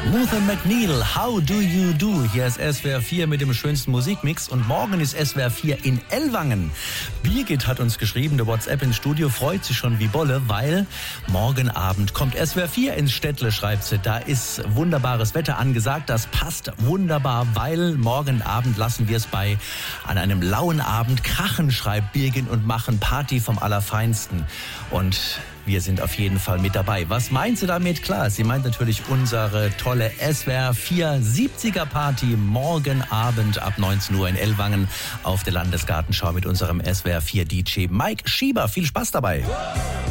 Luther McNeil, How Do You Do? Hier ist SWR 4 mit dem schönsten Musikmix und morgen ist SWR 4 in Ellwangen. Birgit hat uns geschrieben, der WhatsApp ins Studio, freut sich schon wie Bolle, weil morgen Abend kommt SWR 4 ins Städtle, schreibt sie. Da ist wunderbares Wetter angesagt, das passt wunderbar, weil morgen Abend lassen wir es an einem lauen Abend krachen, schreibt Birgit, und machen Party vom Allerfeinsten. Und wir sind auf jeden Fall mit dabei. Was meint sie damit? Klar, sie meint natürlich unsere tolle SWR 4 70er Party morgen Abend ab 19 Uhr in Ellwangen auf der Landesgartenschau mit unserem SWR 4 DJ Mike Schieber. Viel Spaß dabei.